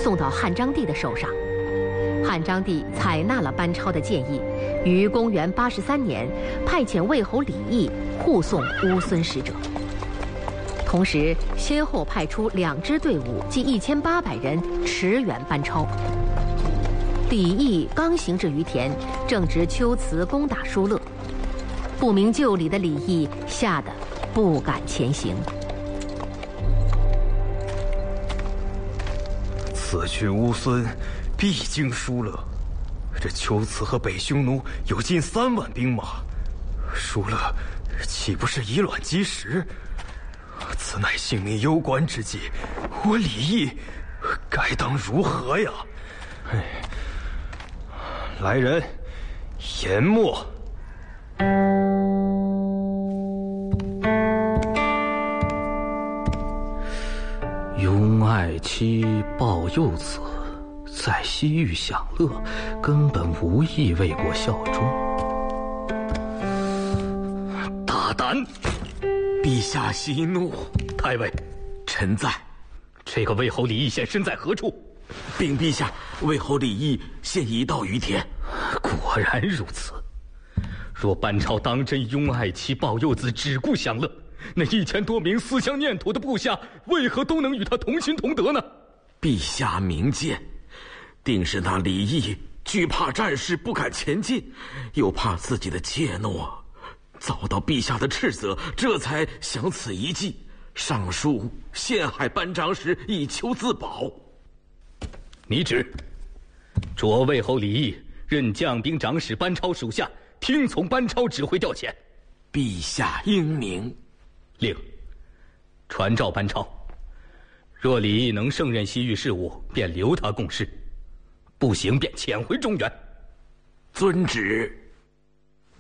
送到汉章帝的手上。汉章帝采纳了班超的建议，于公元83年派遣魏侯李毅护送乌孙使者，同时先后派出2支队伍，计1800人驰援班超。李毅刚行至于田，正值秋辞攻打疏勒，不明就里的李毅吓得不敢前行。 此去乌孙，必经疏勒。这龟兹和北匈奴有近3万兵马，疏勒岂不是以卵击石？此乃性命攸关之际，我李毅该当如何呀？来人，研墨。 拥爱妻抱幼子，在西域享乐，根本无意为国效忠。 大胆！陛下息怒。 太尉， 臣在。 这个魏侯李义现身在何处？ 禀陛下，魏侯李义现已到于田。 果然如此。若班超当真拥爱妻抱幼子，只顾享乐，那1000多名思乡念土的部下，为何都能与他同心同德呢？ 陛下明鉴，定是那李毅惧怕战事不敢前进，又怕自己的怯懦遭到陛下的斥责，这才想此一计，上书陷害班长时以求自保。 你旨，着魏侯李毅任将兵长史班超属下，听从班超指挥调遣。 陛下英明。 令传召班超，若李毅能胜任西域事务，便留他共事；不行，便遣回中原。 遵旨。